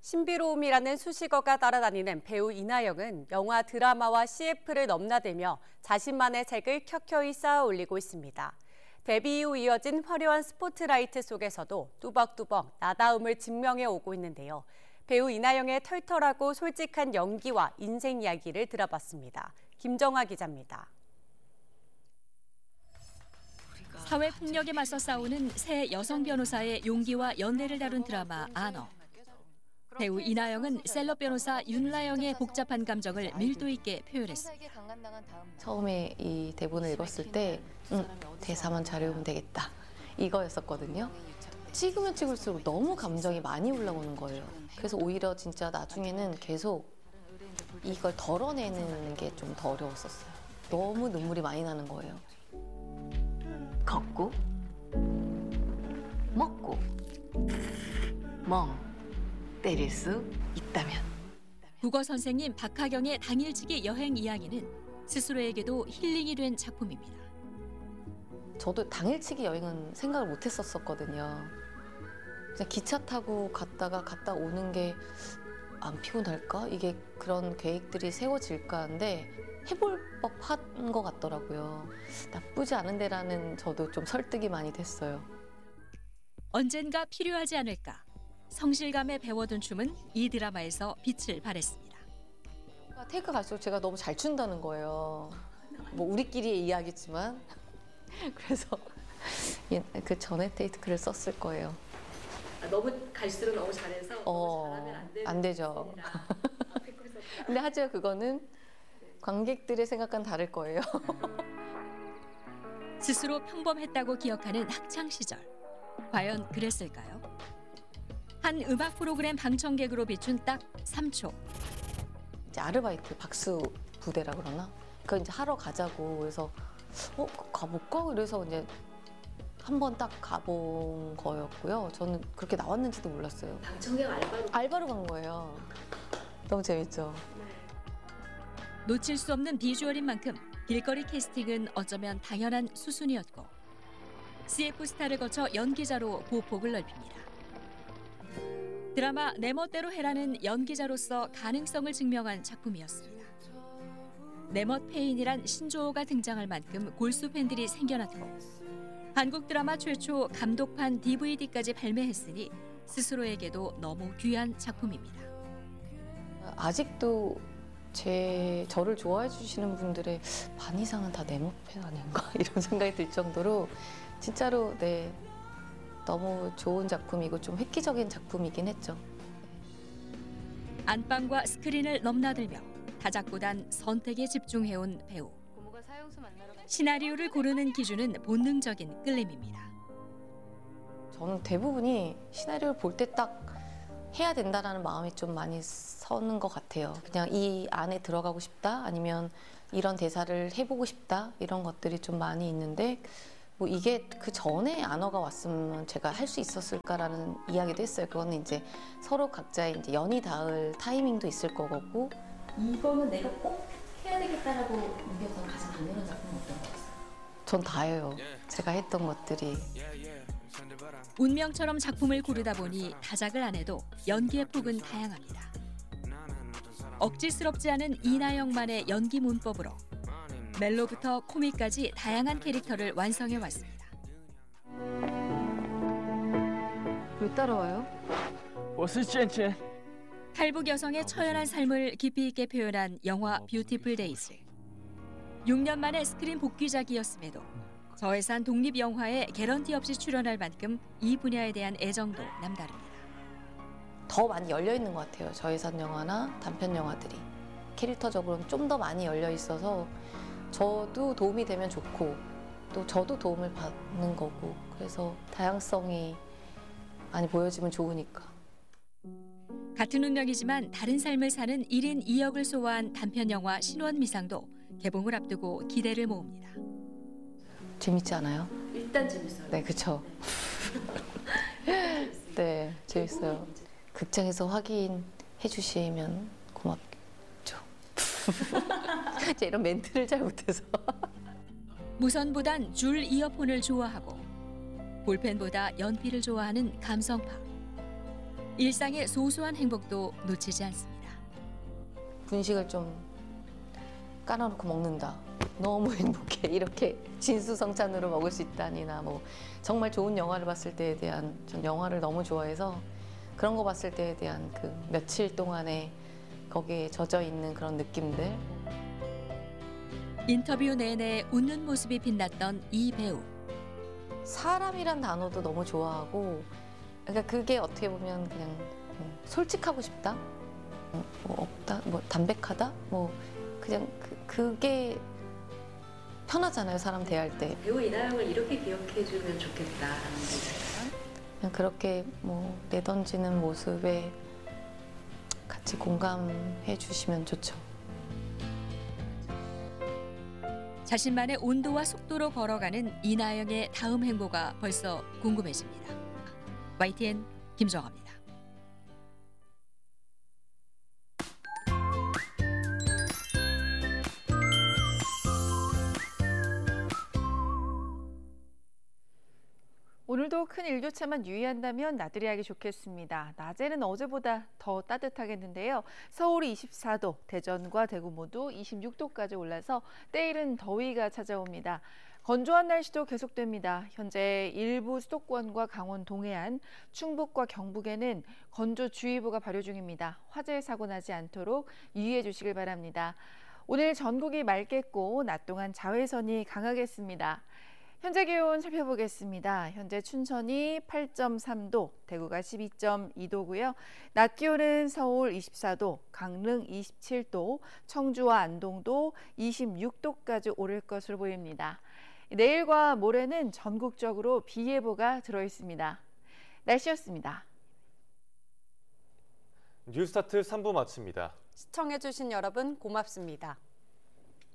신비로움이라는 수식어가 따라다니는 배우 이나영은 영화, 드라마와 CF를 넘나들며 자신만의 색을 켜켜이 쌓아 올리고 있습니다. 데뷔 이후 이어진 화려한 스포트라이트 속에서도 뚜벅뚜벅 나다움을 증명해 오고 있는데요. 배우 이나영의 털털하고 솔직한 연기와 인생 이야기를 들어봤습니다. 김정아 기자입니다. 사회폭력에 맞서 싸우는 새 여성 변호사의 용기와 연대를 다룬 드라마 아너. 배우 이나영은 셀럽 변호사 윤라영의 복잡한 감정을 밀도 있게 표현했습니다. 처음에 이 대본을 읽었을 때 대사만 잘 외우면 되겠다 이거였었거든요. 찍으면 찍을수록 너무 감정이 많이 올라오는 거예요. 그래서 오히려 진짜 나중에는 계속 이걸 덜어내는 게 좀 더 어려웠었어요. 너무 눈물이 많이 나는 거예요. 걷고 먹고 멍 때릴 수 있다면. 국어 선생님 박하경의 당일치기 여행 이야기는 스스로에게도 힐링이 된 작품입니다. 저도 당일치기 여행은 생각을 못 했었거든요. 그냥 기차 타고 갔다 오는 게 안 피곤할까? 이게 그런 계획들이 세워질까 하는데 해볼 법한 것 같더라고요. 나쁘지 않은 데라는 저도 좀 설득이 많이 됐어요. 언젠가 필요하지 않을까? 성실감에 배워둔 춤은 이 드라마에서 빛을 발했습니다. 테이크 갈수록 제가 너무 잘 춘다는 거예요. 뭐 우리끼리의 이야기지만 그래서 그 전에 테이크를 썼을 거예요. 너무 갈수록 너무 잘해서 너무 잘하면 안 되죠. 근데 하지만 그거는 관객들의 생각과는 다를 거예요. 스스로 평범했다고 기억하는 학창 시절. 과연 그랬을까요? 한 음악 프로그램 방청객으로 비춘 딱 3초. 이제 아르바이트 박수 부대라 그러나? 그거 이제 하러 가자고 그래서 가볼까? 그래서 이제 한 번 딱 가본 거였고요. 저는 그렇게 나왔는지도 몰랐어요. 방청객 알바로 간 거예요. 너무 재밌죠? 놓칠 수 없는 비주얼인 만큼 길거리 캐스팅은 어쩌면 당연한 수순이었고 CF 스타를 거쳐 연기자로 보폭을 넓힙니다. 드라마 내 멋대로 해라는 연기자로서 가능성을 증명한 작품이었습니다. 내멋 페인이란 신조어가 등장할 만큼 골수 팬들이 생겨났고 한국 드라마 최초 감독판 DVD까지 발매했으니 스스로에게도 너무 귀한 작품입니다. 아직도 저를 좋아해 주시는 분들의 반 이상은 다 내멋 팬 아닌가 이런 생각이 들 정도로 진짜로 너무 좋은 작품이고 좀 획기적인 작품이긴 했죠. 안방과 스크린을 넘나들며 다작보단 선택에 집중해온 배우. 시나리오를 고르는 기준은 본능적인 끌림입니다. 저는 대부분이 시나리오를 볼 때 딱 해야 된다라는 마음이 좀 많이 서는 것 같아요. 그냥 이 안에 들어가고 싶다 아니면 이런 대사를 해보고 싶다 이런 것들이 좀 많이 있는데 뭐 이게 그 전에 안어가 왔으면 제가 할 수 있었을까라는 이야기도 했어요. 그거는 이제 서로 각자의 이제 연이 닿을 타이밍도 있을 거고. 이거는 내가 꼭 해야 되겠다라고 느꼈던 가장 강렬한 작품은 어떤 거였어요? 전 다예요. 제가 했던 것들이. 운명처럼 작품을 고르다 보니 다작을 안 해도 연기의 폭은 다양합니다. 억지스럽지 않은 이나영만의 연기 문법으로 멜로부터 코믹까지 다양한 캐릭터를 완성해왔습니다. 왜 따라와요? 我是健健 탈북 여성의 처연한 삶을 깊이 있게 표현한 영화 뷰티풀 데이즈. 6년 만에 스크린 복귀작이었음에도 저예산 독립 영화에 개런티 없이 출연할 만큼 이 분야에 대한 애정도 남다릅니다. 더 많이 열려 있는 것 같아요. 저예산 영화나 단편 영화들이 캐릭터적으로는 좀 더 많이 열려 있어서 저도 도움이 되면 좋고 또 저도 도움을 받는 거고 그래서 다양성이 많이 보여지면 좋으니까. 같은 운명이지만 다른 삶을 사는 1인 2역을 소화한 단편 영화 신원미상도 개봉을 앞두고 기대를 모읍니다. 재밌지 않아요? 일단 재밌어요. 네, 그렇죠. 네, 재밌어요. 극장에서 확인해 주시면 고맙죠. 제가 이런 멘트를 잘 못해서. 무선보단 줄 이어폰을 좋아하고 볼펜보다 연필을 좋아하는 감성파. 일상의 소소한 행복도 놓치지 않습니다. 분식을 좀 깔아놓고 먹는다. 너무 행복해. 이렇게 진수성찬으로 먹을 수 있다니나 뭐 정말 좋은 영화를 봤을 때에 대한 전 영화를 너무 좋아해서 그런 거 봤을 때에 대한 그 며칠 동안에 거기에 젖어 있는 그런 느낌들. 인터뷰 내내 웃는 모습이 빛났던 이 배우. 사람이란 단어도 너무 좋아하고 그러니까 그게 어떻게 보면 그냥 솔직하고 싶다. 뭐 없다. 뭐 담백하다. 뭐 그냥 그게 편하잖아요. 사람 대할 때. 배우 이나영을 이렇게 기억해주면 좋겠다라는 게 있어요. 그냥 그렇게 뭐 내던지는 모습에 같이 공감해 주시면 좋죠. 자신만의 온도와 속도로 걸어가는 이나영의 다음 행보가 벌써 궁금해집니다. YTN 김정아입니다. 오늘도 큰 일교차만 유의한다면 나들이 하기 좋겠습니다. 낮에는 어제보다 더 따뜻하겠는데요. 서울이 24도, 대전과 대구 모두 26도까지 올라서 때이른 더위가 찾아옵니다. 건조한 날씨도 계속됩니다. 현재 일부 수도권과 강원 동해안, 충북과 경북에는 건조주의보가 발효 중입니다. 화재 사고 나지 않도록 유의해 주시길 바랍니다. 오늘 전국이 맑겠고 낮 동안 자외선이 강하겠습니다. 현재 기온 살펴보겠습니다. 현재 춘천이 8.3도, 대구가 12.2도고요. 낮 기온은 서울 24도, 강릉 27도, 청주와 안동도 26도까지 오를 것으로 보입니다. 내일과 모레는 전국적으로 비 예보가 들어 있습니다. 날씨였습니다. 뉴스타트 3부 마칩니다. 시청해주신 여러분 고맙습니다.